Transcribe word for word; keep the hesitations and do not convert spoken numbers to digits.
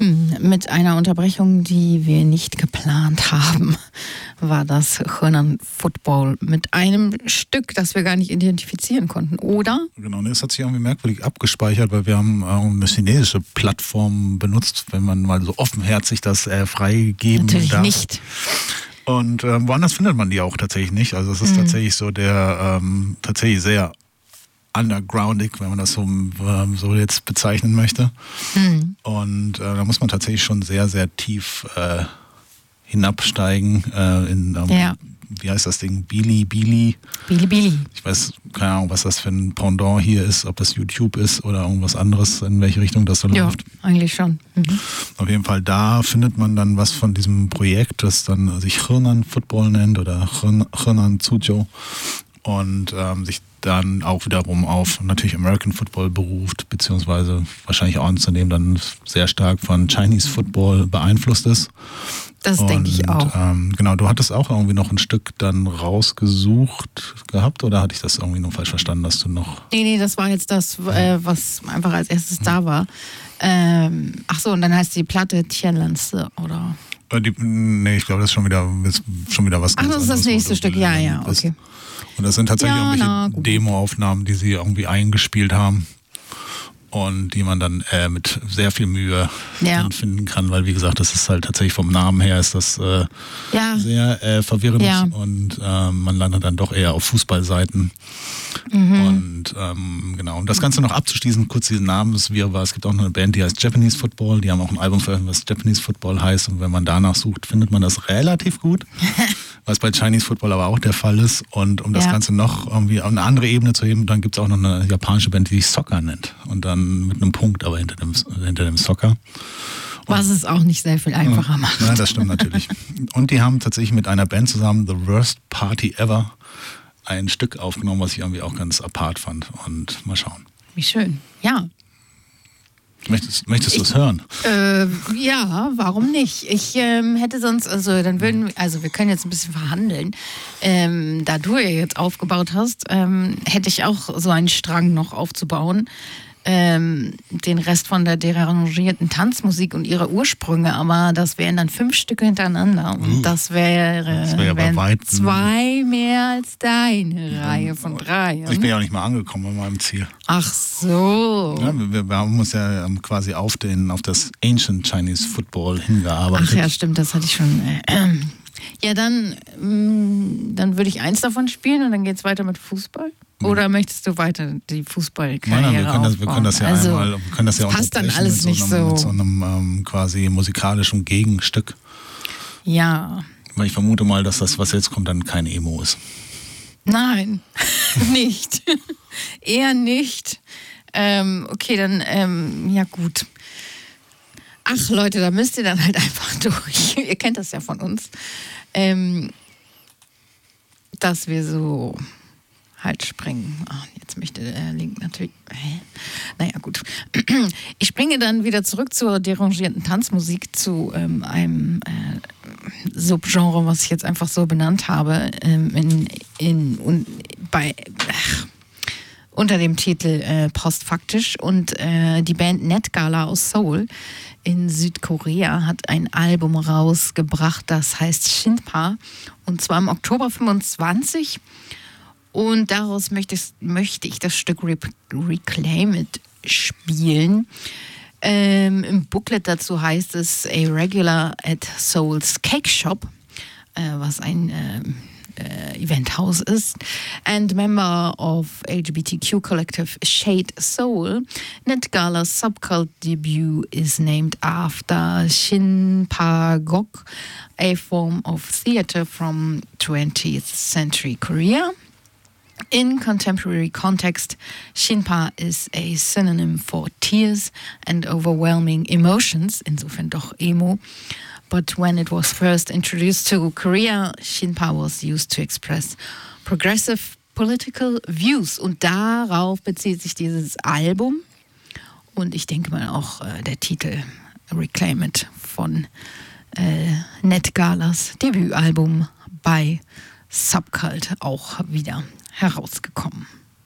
Mit einer Unterbrechung, die wir nicht geplant haben, war das Hernan Football mit einem Stück, das wir gar nicht identifizieren konnten, oder? Genau, es hat sich irgendwie merkwürdig abgespeichert, weil wir haben eine chinesische Plattform benutzt, wenn man mal so offenherzig das äh, freigeben Natürlich darf. nicht. Und äh, woanders findet man die auch tatsächlich nicht. Also es ist mhm. tatsächlich so der, ähm, tatsächlich sehr undergroundig, wenn man das so, ähm, so jetzt bezeichnen möchte. Mhm. Und äh, da muss man tatsächlich schon sehr, sehr tief äh, hinabsteigen äh, in, ähm, ja. wie heißt das Ding? Bilibili. Bilibili. Ich weiß keine Ahnung, was das für ein Pendant hier ist, ob das YouTube ist oder irgendwas anderes, in welche Richtung das dann ja, läuft. Ja, eigentlich schon. Mhm. Auf jeden Fall, da findet man dann was von diesem Projekt, das dann sich Hernan Football nennt oder Hernan Suzhou und ähm, sich dann auch wiederum auf natürlich American Football beruft, beziehungsweise wahrscheinlich auch anzunehmen dann sehr stark von Chinese Football beeinflusst ist. Das denke ich auch. Ähm, genau, du hattest auch irgendwie noch ein Stück dann rausgesucht gehabt oder hatte ich das irgendwie nur falsch verstanden, dass du noch... Nee, nee, das war jetzt das, äh, was einfach als erstes mhm. da war. Ähm, ach so, und dann heißt die Platte Tianlanzi, oder? Äh, die, nee, ich glaube, das ist schon wieder, ist schon wieder was ganz anderes. Ach, das ist das nächste Stück, ja, ja, bist. okay. Und das sind tatsächlich ja, irgendwelche Demo-Aufnahmen, die sie irgendwie eingespielt haben. Und die man dann äh, mit sehr viel Mühe ja. finden kann, weil wie gesagt, das ist halt tatsächlich vom Namen her ist das äh, ja. sehr äh, verwirrend ja. und äh, man landet dann doch eher auf Fußballseiten. Mhm. Und ähm, genau, um das Ganze noch abzuschließen, kurz diesen Namenswirrwarr, es gibt auch noch eine Band, die heißt Japanese Football, die haben auch ein Album veröffentlicht, was Japanese Football heißt und wenn man danach sucht, findet man das relativ gut, was bei Chinese Football aber auch der Fall ist und um das ja. Ganze noch irgendwie auf eine andere Ebene zu heben, dann gibt es auch noch eine japanische Band, die sich Soccer nennt und dann mit einem Punkt, aber hinter dem, hinter dem Soccer. Und was es auch nicht sehr viel einfacher macht. Ja, das stimmt natürlich. Und die haben tatsächlich mit einer Band zusammen, The Worst Party Ever, ein Stück aufgenommen, was ich irgendwie auch ganz apart fand. Und mal schauen. Wie schön, ja. Möchtest, möchtest du es hören? Äh, ja, warum nicht? Ich ähm, hätte sonst, also dann würden wir, also wir können jetzt ein bisschen verhandeln. Ähm, da du ja jetzt aufgebaut hast, ähm, hätte ich auch so einen Strang noch aufzubauen. Ähm, den Rest von der derangierten Tanzmusik und ihre Ursprünge, aber das wären dann fünf Stücke hintereinander und uh, das wäre das wär wären weit, zwei mehr als deine ja, Reihe von drei. Ich bin ja auch nicht mal angekommen bei meinem Ziel. Ach so. Ja, wir, wir haben uns ja quasi auf, den, auf das Ancient Chinese Football hingearbeitet. Ach ja, stimmt, das hatte ich schon. Äh, ja, dann, mh, dann würde ich eins davon spielen und dann geht es weiter mit Fußball. Oder möchtest du weiter die Fußballkarriere Nein, nein, wir können das, wir können das ja also, einmal, wir können das ja passt dann alles mit nicht so einem, so. mit so einem ähm, quasi musikalischen Gegenstück. Ja. Weil ich vermute mal, dass das, was jetzt kommt, dann kein Emo ist. Nein, nicht. Eher nicht. Ähm, okay, dann, ähm, ja gut. Ach Leute, da müsst ihr dann halt einfach durch. Ihr kennt das ja von uns. Ähm, dass wir so... halt springen. Ach, jetzt möchte der Link natürlich... Hä? Naja, gut. Ich springe dann wieder zurück zur derangierten Tanzmusik, zu ähm, einem äh, Subgenre, was ich jetzt einfach so benannt habe, ähm, in, in, un, bei, ach, unter dem Titel äh, Postfaktisch. Und äh, die Band Net Gala aus Seoul in Südkorea hat ein Album rausgebracht, das heißt Shinpa. Und zwar im Oktober fünfundzwanzig. Und daraus möchte ich, möchte ich das Stück Re- Reclaim It spielen. Ähm, Im Booklet dazu heißt es A Regular at Soul's Cake Shop, äh, was ein äh, äh, Eventhaus ist. And member of L G B T Q collective Shade Soul, Net Gala's subcult debut is named after Shinpagok, a form of theater from twentieth century Korea. In contemporary context, Shinpa is a synonym for tears and overwhelming emotions, insofern doch Emo. But when it was first introduced to Korea, Shinpa was used to express progressive political views. Und darauf bezieht sich dieses Album. Und ich denke mal auch äh, der Titel Reclaim It von äh, Net Galas Debütalbum bei Subcult auch wieder herausgekommen.